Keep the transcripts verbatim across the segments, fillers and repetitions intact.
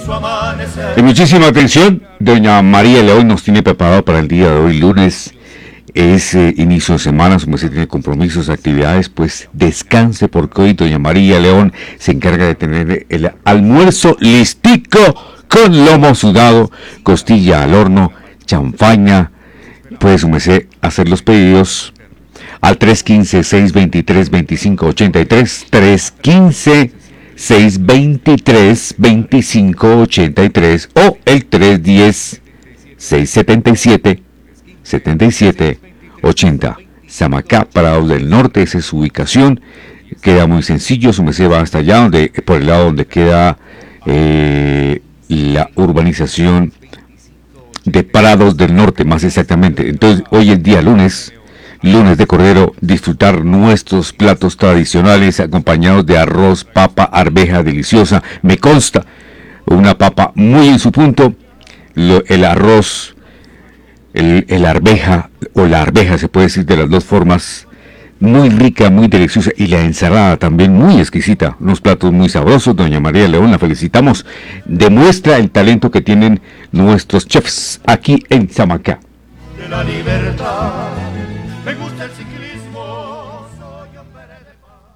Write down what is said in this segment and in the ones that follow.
Y muchísima atención, doña María León nos tiene preparado para el día de hoy, lunes. Es eh, inicio de semana, su merced tiene compromisos, actividades, pues descanse porque hoy doña María León se encarga de tener el almuerzo listico con lomo sudado, costilla al horno, chanfaña. Puede su merced hacer los pedidos al tres uno cinco, seis dos tres, dos cinco ocho tres, tres uno cinco, seis dos tres, dos cinco ocho tres o el tres uno cero, seis siete siete, siete siete ochenta. Samacá, Parados del Norte, esa es su ubicación. Queda muy sencillo, su merced va hasta allá, donde, por el lado donde queda eh, la urbanización de Parados del Norte, más exactamente. Entonces, hoy es día lunes, lunes de Cordero, disfrutar nuestros platos tradicionales acompañados de arroz, papa, arveja deliciosa. Me consta, una papa muy en su punto, lo, el arroz, el, el arveja, o la arveja se puede decir de las dos formas, muy rica, muy deliciosa, y la ensalada también muy exquisita, unos platos muy sabrosos. Doña María León, la felicitamos, demuestra el talento que tienen nuestros chefs aquí en Samacá. De la libertad, me gusta el ciclismo, soy hombre de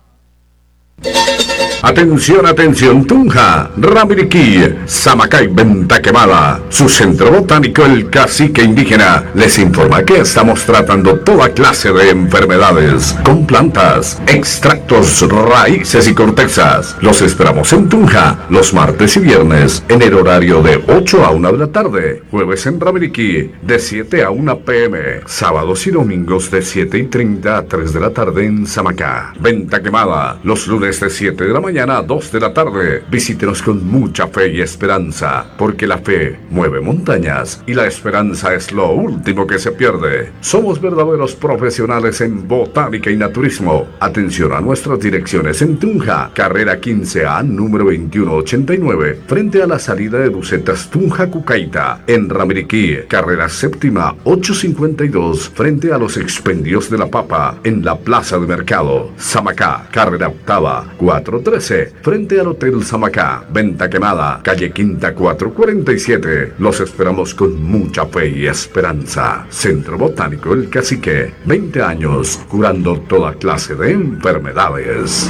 paz. Atención, atención, Tunja, Ramiriquí, Samacá y Venta Quemada. Su centro botánico, el Cacique Indígena, les informa que estamos tratando toda clase de enfermedades con plantas, extractos, raíces y cortezas. Los esperamos en Tunja los martes y viernes en el horario de ocho a una de la tarde. Jueves en Ramiriquí de siete a una pe eme. Sábados y domingos de siete y treinta a tres de la tarde en Samacá. Venta Quemada los lunes de siete de la mañana a dos de la tarde. Visítenos con mucha fe y esperanza, porque la fe mueve montañas y la esperanza es lo último que se pierde. Somos verdaderos profesionales en botánica y naturismo. Atención a nuestras direcciones en Tunja, carrera quince A, número veintiuno ochenta y nueve, frente a la salida de Bucetas Tunja Cucaita. En Ramiriquí, carrera séptima ochocientos cincuenta y dos, frente a los expendios de la papa, en la plaza de mercado. Samacá, carrera octava cuatrocientos trece, frente al Hotel Samacá. Venta Quemada, calle Quinta cuatrocientos cuarenta y siete. Los esperamos con mucha fe y esperanza. Centro Botánico El Cacique, veinte años curando toda clase de enfermedades.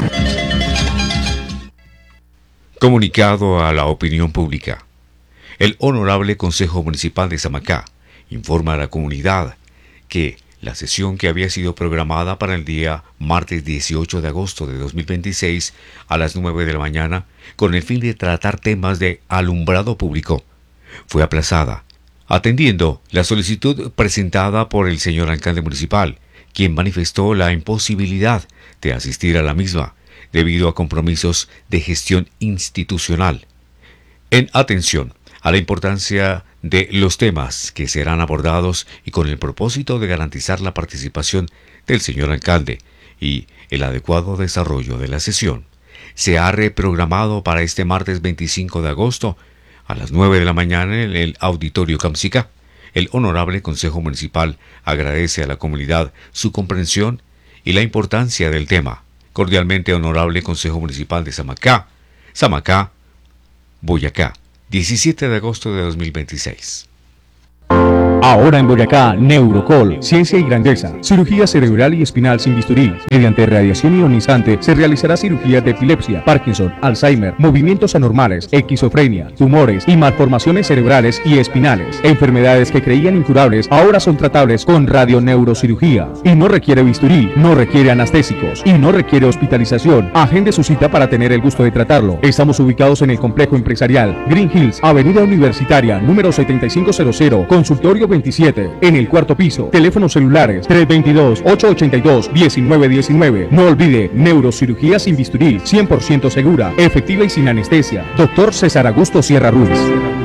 Comunicado a la opinión pública. El Honorable Consejo Municipal de Samacá informa a la comunidad que la sesión que había sido programada para el día martes dieciocho de agosto de dos mil veintiséis a las nueve de la mañana, con el fin de tratar temas de alumbrado público, fue aplazada, atendiendo la solicitud presentada por el señor alcalde municipal, quien manifestó la imposibilidad de asistir a la misma debido a compromisos de gestión institucional. En atención a la importancia de los temas que serán abordados y con el propósito de garantizar la participación del señor alcalde y el adecuado desarrollo de la sesión, se ha reprogramado para este martes veinticinco de agosto a las nueve de la mañana en el Auditorio Camsica. El Honorable Consejo Municipal agradece a la comunidad su comprensión y la importancia del tema. Cordialmente, Honorable Consejo Municipal de Samacá, Samacá, Boyacá, diecisiete de agosto de dos mil veintiséis. Ahora en Boyacá, Neurocol, ciencia y grandeza, cirugía cerebral y espinal sin bisturí. Mediante radiación ionizante se realizará cirugía de epilepsia, Parkinson, Alzheimer, movimientos anormales, esquizofrenia, tumores y malformaciones cerebrales y espinales. Enfermedades que creían incurables ahora son tratables con radioneurocirugía. Y no requiere bisturí, no requiere anestésicos y no requiere hospitalización. Agende su cita para tener el gusto de tratarlo. Estamos ubicados en el complejo empresarial Green Hills, Avenida Universitaria, número setenta y cinco cero cero, consultorio veintisiete, en el cuarto piso. Teléfonos celulares tres dos dos, ocho ocho dos, uno nueve uno nueve. No olvide, neurocirugía sin bisturí, cien por ciento segura, efectiva y sin anestesia. Doctor César Augusto Sierra Ruiz.